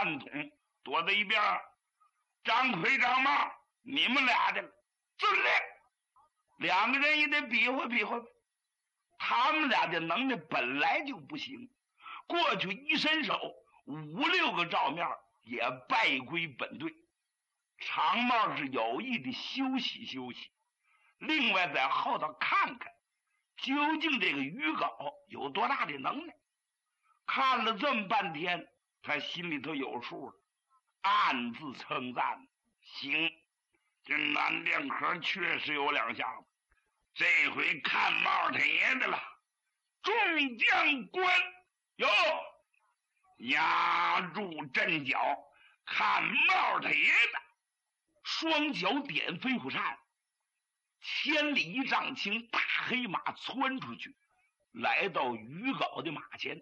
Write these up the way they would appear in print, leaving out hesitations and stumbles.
饭桶躲在一边。张奎、张茂，你们俩的遵令。两个人也得比划比划。他们俩的能耐本来就不行，过去一伸手，5、6个照面也败归本队。常茂是有意的休息休息，另外在后头看看究竟这个于镐有多大的能耐。看了这么半天，他心里头有数了，暗自称赞：行，这南店壳确实有两下子，这回看帽他爷的了。众将官哟，压住阵脚，看帽他爷的。双脚点飞虎扇，千里一丈青大黑马窜出去，来到于镐的马前。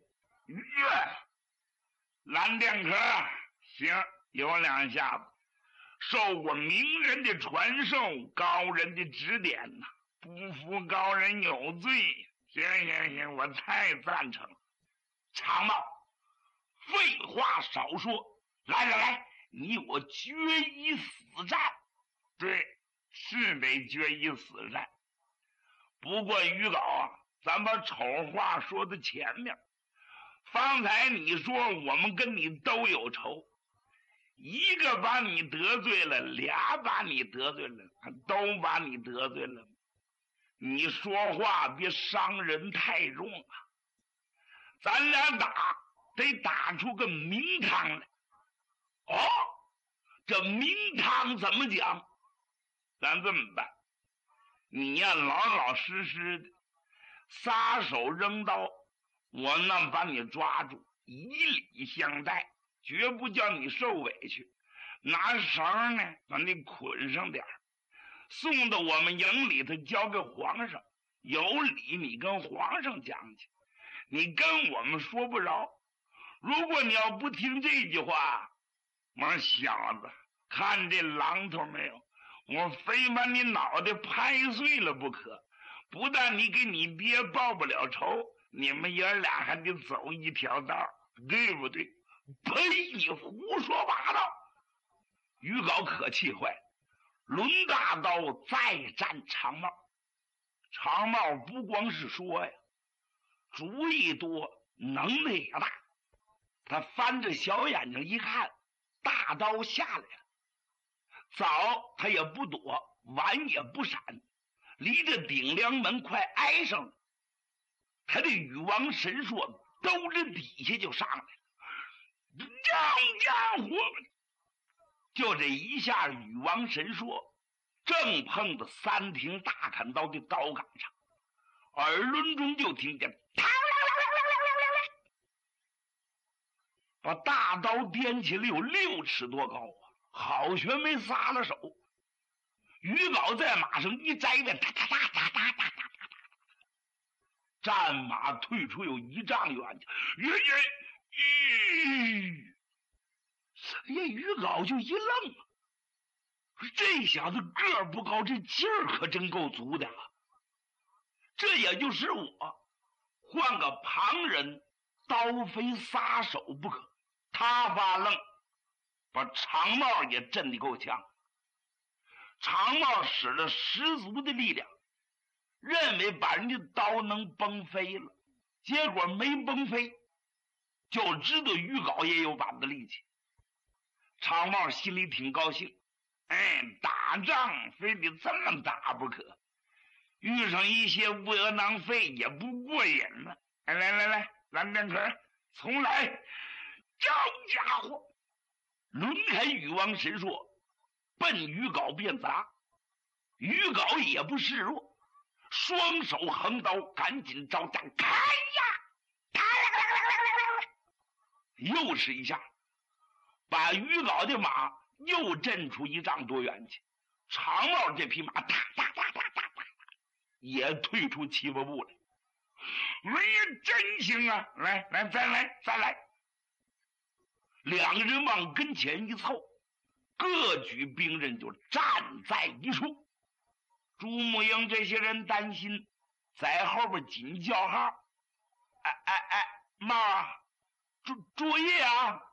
蓝钿壳，行，有两下子，受过名人的传授，高人的指点呐，不服高人有罪。行，我太赞成了。常茂，废话少说，来，你我决一死战。对，是得决一死战。不过于镐啊，咱把丑话说到前面。方才你说我们跟你都有仇，一个把你得罪了，俩把你得罪了，都把你得罪了。你说话别伤人太重啊！咱俩打得打出个名堂来。哦，这名堂怎么讲？咱这么办，你呀老老实实的撒手扔刀，我那把你抓住，以礼相待，绝不叫你受委屈。拿绳呢把你捆上点，送到我们营里头交给皇上，有理你跟皇上讲去，你跟我们说不着。如果你要不听这句话，我小子看这榔头没有，我非把你脑袋拍碎了不可。不但你给你爹报不了仇，你们爷俩还得走一条道，对不对？呸！你胡说八道！于镐可气坏了，抡大刀再战常茂。常茂不光是说呀，主意多，能耐也大。他翻着小眼睛一看，大刀下来了。早他也不躲，晚也不闪，离着顶梁门快挨上了。他的羽王神硕兜着底下就上来了，这家伙就这一下，羽王神硕正碰到三挺大砍刀的刀杆上，耳轮中就听见把大刀掂起来有6尺多高啊，好悬没撒了手。于镐在马上一摘便哒哒哒哒哒哒哒，战马退出有1丈远。于镐就一愣，这小子个儿不高，这劲儿可真够足的啊！这也就是我，换个旁人，刀非撒手不可。他发愣，把常茂也震得够呛。常茂使了十足的力量，认为把人家刀能崩飞了，结果没崩飞，就知道于镐也有把子力气。常茂心里挺高兴，打仗非得这么打不可，遇上一些窝囊废也不过瘾了。来，蓝钿壳，重来！这家伙抡开羽王神硕，奔于镐便砸。于镐也不示弱，双手横刀，赶紧招架，开呀！又是一下，把于镐的马又震出1丈多远去。常茂这匹马哒哒哒哒哒哒也退出7、8步来。哎呀，真行啊！来，再来！两个人往跟前一凑，各举兵刃就站在一处。朱木英这些人担心，在后边紧叫号：“茂啊，注意啊！